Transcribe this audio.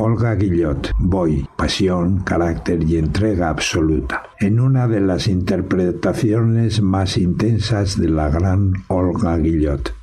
Olga Guillot, Boy, pasión, carácter y entrega absoluta, en una de las interpretaciones más intensas de la gran Olga Guillot.